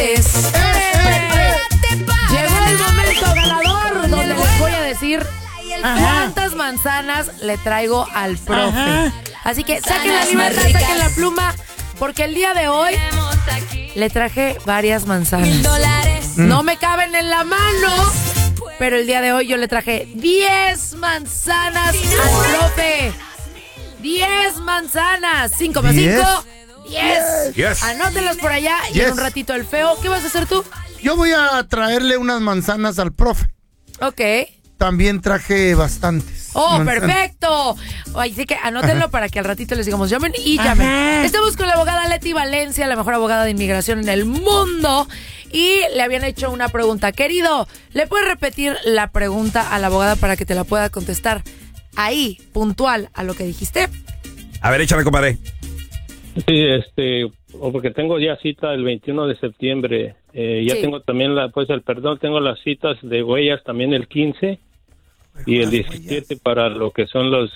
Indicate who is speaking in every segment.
Speaker 1: señores, llegó el momento ganador donde les voy a decir cuántas manzanas le traigo al profe. Así que saquen la libreta, saquen la pluma, porque el día de hoy le traje varias manzanas. No me caben en la mano, pero el día de hoy yo le traje 10 manzanas al profe. 10 manzanas. 5 más 5, 10. Anótenlos por allá y en un ratito el feo. ¿Qué vas a hacer tú?
Speaker 2: Yo voy a traerle unas manzanas al profe.
Speaker 1: Ok.
Speaker 2: También traje bastantes.
Speaker 1: ¡Oh, perfecto! Así que anótenlo para que al ratito les digamos llamen y llamen. Estamos con la abogada Leti Valencia, la mejor abogada de inmigración en el mundo. Y le habían hecho una pregunta. Querido, ¿le puedes repetir la pregunta a la abogada para que te la pueda contestar ahí, puntual, a lo que dijiste?
Speaker 3: A ver, échale, compadre.
Speaker 4: Sí, porque tengo ya cita el 21 de septiembre. Ya tengo también tengo las citas de huellas también el 15 y el 17 para lo que son los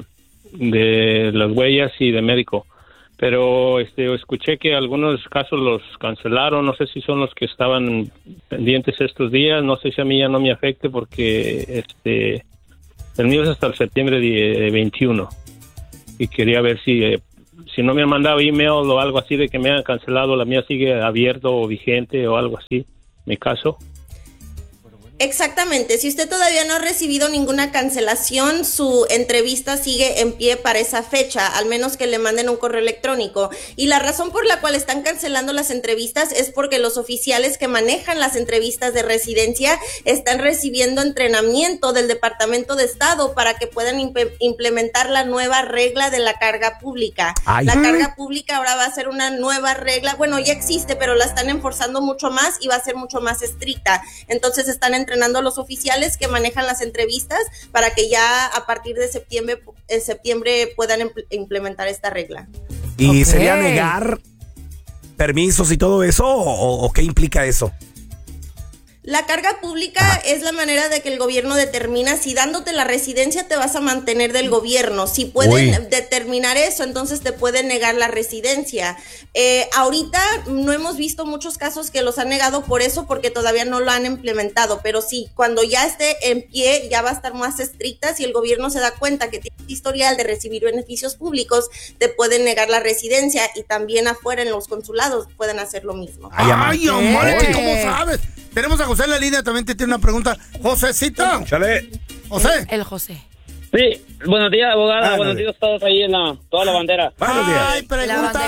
Speaker 4: de las huellas y de médico. Pero escuché que algunos casos los cancelaron, no sé si son los que estaban pendientes estos días, no sé si a mí ya no me afecte porque el mío es hasta el septiembre 21 y quería ver si no me han mandado email o algo así de que me han cancelado, la mía sigue abierto o vigente o algo así, mi caso.
Speaker 5: Exactamente, si usted todavía no ha recibido ninguna cancelación, su entrevista sigue en pie para esa fecha, al menos que le manden un correo electrónico. Y la razón por la cual están cancelando las entrevistas es porque los oficiales que manejan las entrevistas de residencia están recibiendo entrenamiento del Departamento de Estado para que puedan implementar la nueva regla de la carga pública. La carga pública ahora va a ser una nueva regla, bueno, ya existe, pero la están enforzando mucho más y va a ser mucho más estricta. Entonces están entrenando a los oficiales que manejan las entrevistas para que ya a partir de septiembre puedan implementar esta regla.
Speaker 3: ¿Y sería negar permisos y todo eso o qué implica eso?
Speaker 5: La carga pública es la manera de que el gobierno determina si dándote la residencia te vas a mantener del gobierno. Si pueden determinar eso, entonces te pueden negar la residencia. Ahorita no hemos visto muchos casos que los han negado por eso, porque todavía no lo han implementado. Pero sí, cuando ya esté en pie, ya va a estar más estricta. Si el gobierno se da cuenta que tienes historial de recibir beneficios públicos, te pueden negar la residencia, y también afuera en los consulados pueden hacer lo mismo.
Speaker 2: Ay, hombre, ¿cómo sabes? Tenemos a José en la línea, también te tiene una pregunta. Josecito.
Speaker 3: Chale.
Speaker 2: José.
Speaker 1: El José.
Speaker 6: Sí, buenos días, abogada. Buenos días a todos ahí en toda la bandera.
Speaker 3: Buenos días.
Speaker 2: Ay, pregunta.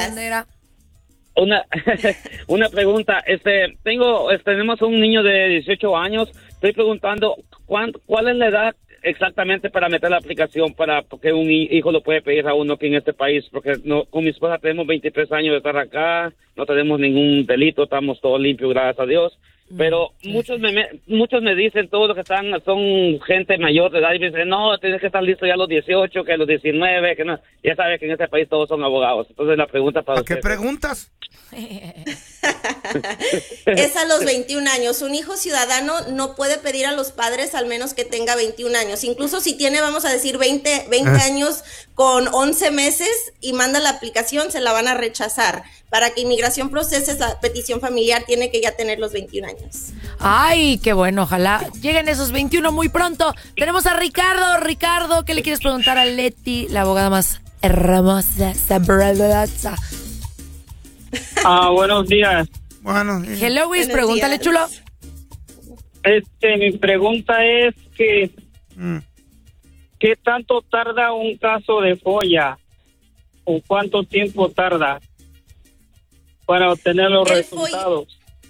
Speaker 6: Una pregunta. Tenemos un niño de 18 años. Estoy preguntando, ¿cuál es la edad exactamente para meter la aplicación porque un hijo lo puede pedir a uno aquí en este país? Porque con mi esposa tenemos 23 años de estar acá, no tenemos ningún delito, estamos todos limpios, gracias a Dios. Pero muchos me dicen, todos los que están son gente mayor de edad, y me dicen, no, tienes que estar listo ya a los 18, que a los 19, que no. Ya sabes que en este país todos son abogados. Entonces la pregunta para usted.
Speaker 2: ¿Qué preguntas?
Speaker 5: Es a los 21 años. Un hijo ciudadano no puede pedir a los padres al menos que tenga 21 años. Incluso si tiene, vamos a decir, 20 años con 11 meses y manda la aplicación, se la van a rechazar. Para que inmigración procese la petición familiar, tiene que ya tener los 21 años.
Speaker 1: Ay, qué bueno, ojalá lleguen esos 21 muy pronto. Tenemos a Ricardo. Ricardo, ¿qué le quieres preguntar a Leti, la abogada más hermosa, sabrosa?
Speaker 6: Buenos días.
Speaker 2: Bueno,
Speaker 1: Hello, Luis, pregúntale, chulo.
Speaker 6: Mi pregunta es que ¿qué tanto tarda un caso de FOIA? ¿O cuánto tiempo tarda para obtener los resultados?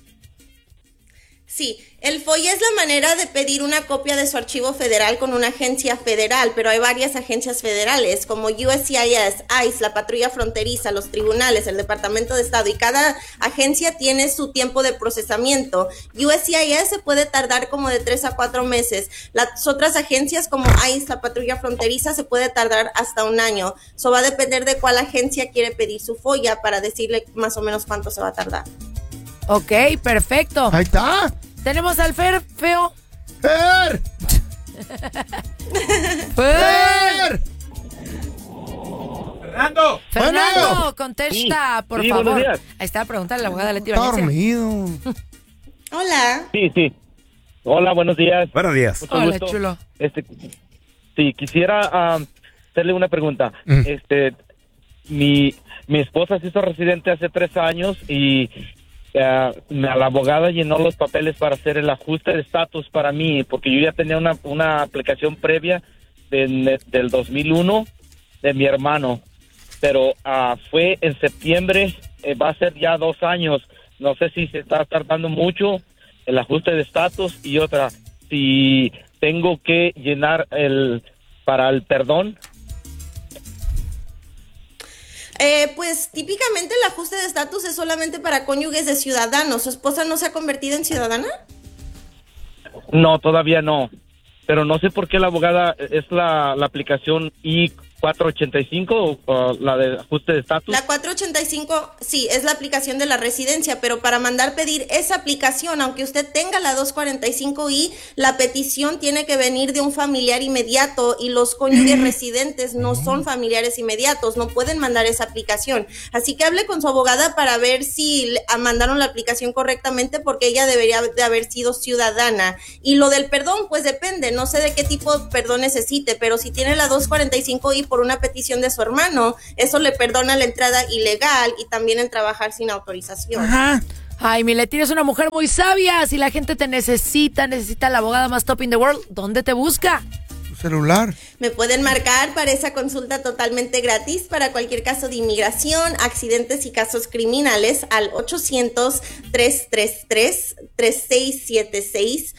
Speaker 5: Sí, el FOIA es la manera de pedir una copia de su archivo federal con una agencia federal, pero hay varias agencias federales como USCIS, ICE, la patrulla fronteriza, los tribunales, el Departamento de Estado, y cada agencia tiene su tiempo de procesamiento. USCIS se puede tardar como de 3 a 4 meses. Las otras agencias como ICE, la patrulla fronteriza, se puede tardar hasta 1 año. Eso va a depender de cuál agencia quiere pedir su FOIA para decirle más o menos cuánto se va a tardar.
Speaker 1: Ok, perfecto.
Speaker 2: Ahí está.
Speaker 1: Tenemos al Fer, feo.
Speaker 2: ¡Fer!
Speaker 1: ¡Fer! Fernando, contesta, por favor.
Speaker 6: buenos días.
Speaker 1: Ahí está, pregúntale a la abogada Leti
Speaker 2: Está
Speaker 1: Valencia.
Speaker 2: dormido.
Speaker 5: Hola.
Speaker 6: Sí. Hola, buenos días.
Speaker 3: Buenos días.
Speaker 6: Mucho
Speaker 1: Hola,
Speaker 6: gusto.
Speaker 1: chulo.
Speaker 6: Sí, quisiera hacerle una pregunta. Mi esposa se hizo residente hace 3 años y la abogada llenó los papeles para hacer el ajuste de estatus para mí, porque yo ya tenía una aplicación previa del 2001 de mi hermano, pero fue en septiembre, va a ser ya 2 años. No sé si se está tardando mucho el ajuste de estatus, y otra, si tengo que llenar para el perdón.
Speaker 5: Pues típicamente el ajuste de estatus es solamente para cónyuges de ciudadanos. ¿Su esposa no se ha convertido en ciudadana?
Speaker 6: No, todavía no. Pero no sé por qué la abogada es la aplicación I-485 o la de ajuste de estatus.
Speaker 5: La 485, sí, es la aplicación de la residencia, pero para mandar pedir esa aplicación, aunque usted tenga la 245I, la petición tiene que venir de un familiar inmediato, y los cónyuges residentes no son familiares inmediatos, no pueden mandar esa aplicación. Así que hable con su abogada para ver si mandaron la aplicación correctamente, porque ella debería de haber sido ciudadana. Y lo del perdón, pues depende, no sé de qué tipo de perdón necesite, pero si tiene la 245I por una petición de su hermano, eso le perdona la entrada ilegal y también el trabajar sin autorización.
Speaker 2: Ajá.
Speaker 1: Ay, mi Leti, eres una mujer muy sabia. Si la gente te necesita la abogada más top in the world, ¿dónde te busca?
Speaker 2: Tu celular.
Speaker 5: Me pueden marcar para esa consulta totalmente gratis para cualquier caso de inmigración, accidentes y casos criminales al 800-333-3676,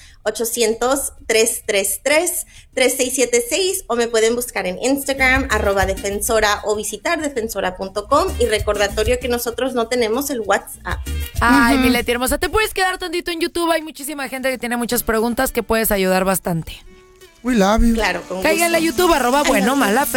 Speaker 5: 800-333-3676, o me pueden buscar en Instagram, @defensora, o visitar defensora.com. Y recordatorio que nosotros no tenemos el WhatsApp.
Speaker 1: Ay, mi Leti hermosa, te puedes quedar tantito en YouTube. Hay muchísima gente que tiene muchas preguntas que puedes ayudar bastante.
Speaker 2: We love you.
Speaker 5: Claro, con
Speaker 1: Cáiganle a
Speaker 5: gusto.
Speaker 1: YouTube, @bueno, mala fe.